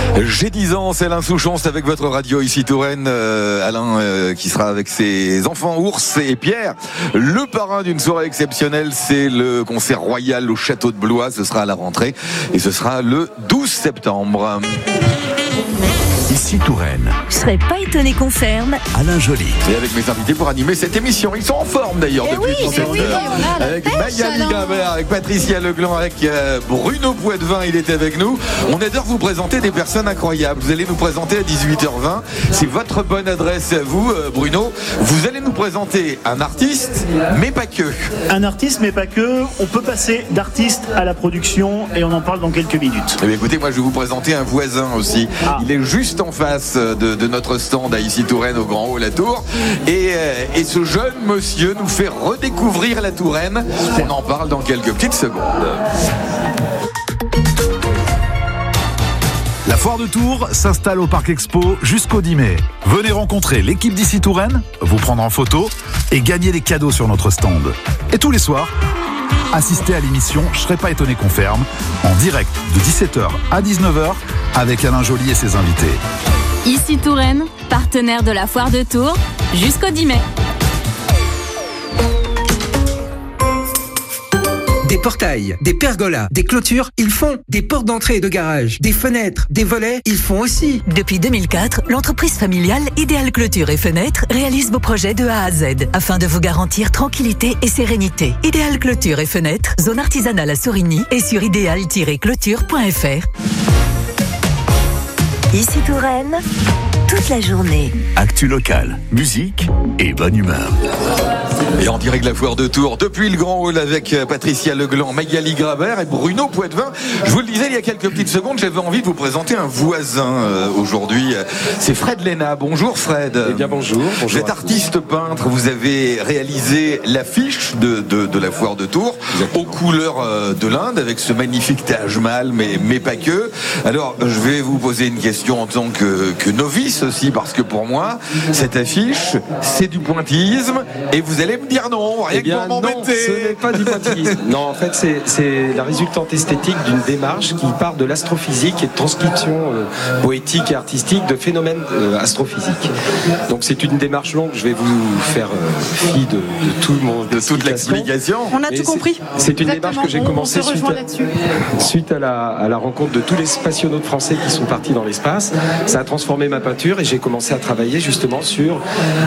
J'ai 10 ans, c'est Alain Souchon, c'est avec votre radio ici Touraine. Alain qui sera avec ses enfants Ours et Pierre. Le parrain d'une soirée exceptionnelle, c'est le concert royal au château de Blois. Ce sera à la rentrée et ce sera le 12 septembre. Ici Touraine. Je serais pas étonné qu'on ferme. Alain Joly. Et avec mes invités pour animer cette émission. Ils sont en forme d'ailleurs depuis 37 heures. Avec Magali Grabert, avec Patricia Legland, avec Bruno Poitvin, il était avec nous. On adore vous présenter des personnes incroyables. Vous allez nous présenter à 18h20. C'est votre bonne adresse à vous, Bruno. Vous allez nous présenter un artiste, mais pas que. Un artiste, mais pas que. On peut passer d'artiste à la production et on en parle dans quelques minutes. Eh bien, écoutez, moi je vais vous présenter un voisin aussi. Il est juste en face de notre stand à ici Touraine au Grand Haut La Tour et ce jeune monsieur nous fait redécouvrir la Touraine. On en parle dans quelques petites secondes. La foire de Tours s'installe au Parc Expo jusqu'au 10 mai. Venez rencontrer l'équipe d'ici Touraine, vous prendre en photo et gagner des cadeaux sur notre stand. Et tous les soirs, assistez à l'émission Je serais pas étonné qu'on ferme en direct de 17h à 19h avec Alain Joly et ses invités. Ici Touraine, partenaire de la foire de Tours jusqu'au 10 mai. Des portails, des pergolas, des clôtures, ils font. Des portes d'entrée et de garage, des fenêtres, des volets, ils font aussi. Depuis 2004, l'entreprise familiale Idéal Clôture et Fenêtres réalise vos projets de A à Z afin de vous garantir tranquillité et sérénité. Idéal Clôture et Fenêtres, zone artisanale à Sorigny et sur idéal-clôture.fr. Ici Touraine, toute la journée. Actu locale, musique et bonne humeur. Et en direct de la foire de Tours, depuis le Grand Hall avec Patricia Legland, Magali Grabert et Bruno Poitvin. Je vous le disais il y a quelques petites secondes, j'avais envie de vous présenter un voisin aujourd'hui. C'est Fred Léna. Bonjour Fred. Eh bien bonjour. Vous êtes artiste peintre, vous avez réalisé l'affiche de la foire de Tours. Exactement. Aux couleurs de l'Inde avec ce magnifique Taj Mahal, mais pas que. Alors je vais vous poser une question en tant que novice aussi, parce que pour moi, cette affiche, c'est du pointillisme et vous allez me dire non, rien que pour m'embêter. Non, ce n'est pas du pointillisme. Non, en fait, c'est la résultante esthétique d'une démarche qui part de l'astrophysique et de transcription poétique et artistique de phénomènes astrophysiques. Donc c'est une démarche longue, je vais vous faire fi de toute l'explication. On a tout compris. C'est une démarche que j'ai commencée suite à la rencontre de tous les spationautes français qui sont partis dans l'espace. Ça a transformé ma peinture et j'ai commencé à travailler justement sur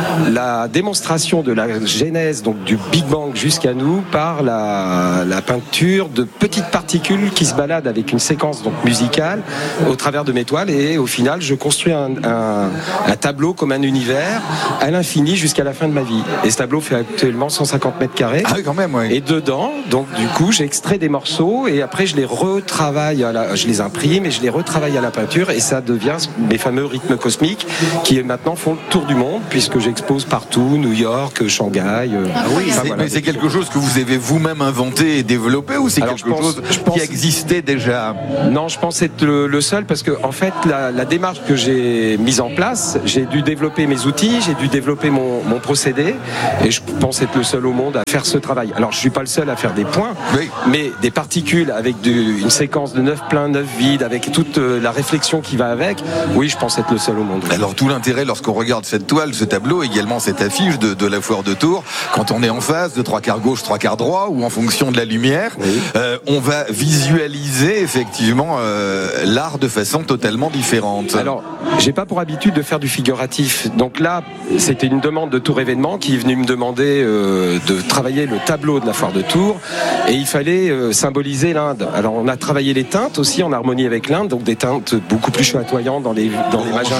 la démonstration de la genèse, donc du Big Bang jusqu'à nous, par la peinture de petites particules qui se baladent avec une séquence donc musicale au travers de mes toiles, et au final je construis un tableau comme un univers à l'infini jusqu'à la fin de ma vie. Et ce tableau fait actuellement 150 mètres carrés. Ah oui, quand même, oui. Et dedans, donc du coup, j'ai extrait des morceaux et après je les retravaille, je les imprime et je les retravaille à la peinture, et ça devient mes fameux rythmes cosmiques qui maintenant font le tour du monde, puisque j'expose partout, New York, Shanghai. Oui, mais c'est quelque chose que vous avez vous-même inventé et développé, ou c'est quelque chose qui existait déjà? Non, je pense être le seul, parce que en fait la démarche que j'ai mise en place, j'ai dû développer mes outils, j'ai dû développer mon procédé, et je pense être le seul au monde à faire ce travail. Alors je suis pas le seul à faire des points, oui, mais des particules avec une séquence de 9 pleins, 9 vides, avec toute la réflexion qui va avec. Oui, je pense être le seul au monde. Alors tout l'intérêt lorsqu'on regarde cette toile, ce tableau, également cette affiche de la foire de Tours, quand on est en face de 3/4 gauche, 3/4 droit, ou en fonction de la lumière, oui, on va visualiser effectivement l'art de façon totalement différente. Alors, j'ai pas pour habitude de faire du figuratif. Donc là, c'était une demande de Tours Événement qui est venue me demander de travailler le tableau de la foire de Tours, et il fallait symboliser l'Inde. Alors on a travaillé les teintes aussi en harmonie avec l'Inde, donc des teintes beaucoup plus chatoyantes dans les magentas,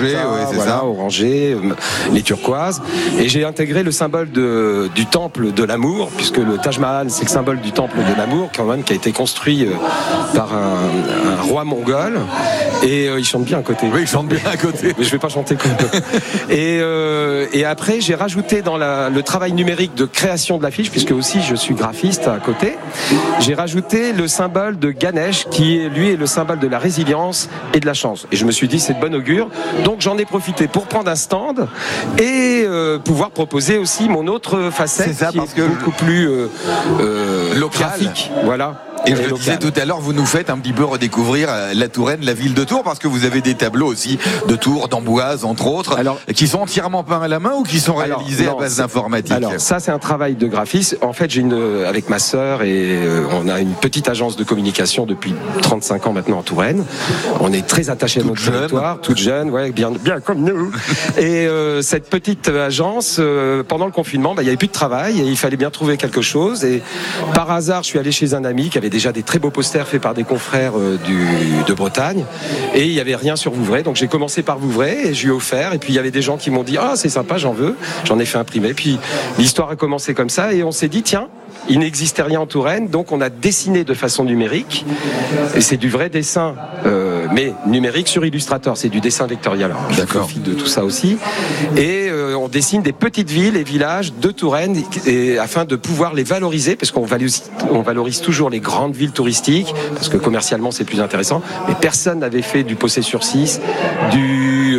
orangés, les turquoises, et j'ai intégré le symbole du temple de l'amour, puisque le Taj Mahal, c'est le symbole du temple de l'amour quand même, qui a été construit par un roi mongol, et il chante bien à côté. Oui, il chante bien à côté. Mais je vais pas chanter comme et après j'ai rajouté dans le travail numérique de création de l'affiche, puisque aussi je suis graphiste à côté, j'ai rajouté le symbole de Ganesh, qui lui est le symbole de la résilience et de la chance. Et je me suis dit c'est de bon augure, donc j'en ai profité pour prendre un stand et pouvoir proposer aussi mon autre facette, qui est beaucoup plus local. graphique. Voilà. Et je le disais tout à l'heure, vous nous faites un petit peu redécouvrir la Touraine, la ville de Tours, parce que vous avez des tableaux aussi de Tours, d'Amboise, entre autres, qui sont entièrement peints à la main ou qui sont réalisés à base d'informatique. Alors ça, c'est un travail de graphiste. En fait, avec ma sœur, et on a une petite agence de communication depuis 35 ans maintenant en Touraine. On est très attachés à notre territoire, toute jeune, ouais, bien comme nous. Et cette petite agence, pendant le confinement, il n'y avait plus de travail et il fallait bien trouver quelque chose. Et par hasard, je suis allé chez un ami qui avait déjà des très beaux posters faits par des confrères de Bretagne, et il n'y avait rien sur Vouvray, donc j'ai commencé par Vouvray et je lui ai offert, et puis il y avait des gens qui m'ont dit c'est sympa, j'en veux, j'en ai fait imprimer, puis l'histoire a commencé comme ça et on s'est dit tiens, il n'existait rien en Touraine, donc on a dessiné de façon numérique, et c'est du vrai dessin mais numérique sur Illustrator, c'est du dessin vectoriel. Alors, je profite de tout ça aussi, et on dessine des petites villes et villages de Touraine, et afin de pouvoir les valoriser, parce qu'on valorise toujours les grandes villes touristiques, parce que commercialement c'est plus intéressant, mais personne n'avait fait du Possé-sur-Cisse, du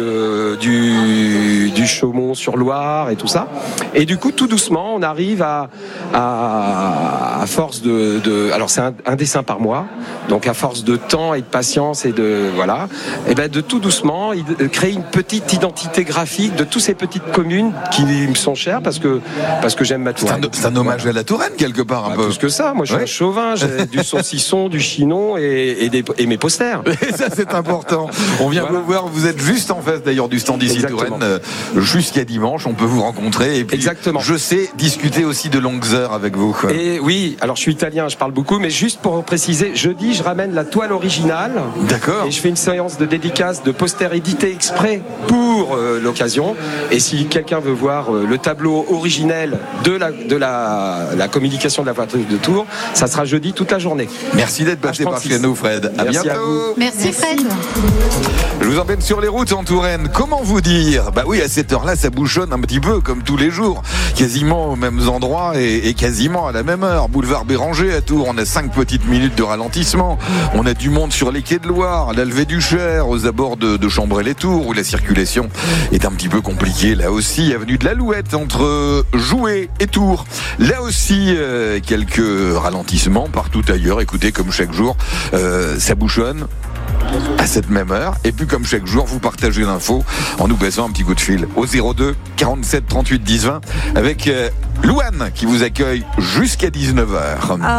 Chaumont-sur-Loire et tout ça, et du coup tout doucement on arrive à force alors c'est un dessin par mois, donc à force de temps et de patience et de tout doucement créer une petite identité graphique de toutes ces petites communes qui me sont chères, parce que j'aime ma Touraine. C'est un hommage à la Touraine quelque part, un peu. Plus que ça, moi je suis un chauvin, j'ai du saucisson, du chinon et mes posters. Et ça c'est important. On vient vous voir, vous êtes juste en face d'ailleurs du stand ici Touraine, jusqu'à dimanche, on peut vous rencontrer et puis je sais discuter aussi de longues heures avec vous. Et oui, alors je suis italien, je parle beaucoup, mais juste pour préciser, jeudi je ramène la toile originale. D'accord. Et je fais une séance de dédicace de posters édités exprès pour l'occasion. Et si quelqu'un veut voir le tableau originel de la communication de la voiture de Tours, ça sera jeudi toute la journée. Merci d'être passé par chez nous, Fred. À bientôt. Merci Fred. Je vous emmène sur les routes en Touraine. Comment vous dire ? Oui, à cette heure-là, ça bouchonne un petit peu comme tous les jours, quasiment aux mêmes endroits et quasiment à la même heure. Boulevard Béranger à Tours, on a 5 petites minutes de ralentissement. On a du monde sur les quais de Loire, à la levée du Cher, aux abords de Chambray-les-Tours, où la circulation est un petit peu compliquée. Là aussi, avenue de l'Alouette, entre Joué et Tours. Là aussi, quelques ralentissements partout ailleurs. Écoutez, comme chaque jour, ça bouchonne à cette même heure, et puis comme chaque jour vous partagez l'info en nous passant un petit coup de fil au 02 47 38 10 20 avec Louane qui vous accueille jusqu'à 19h.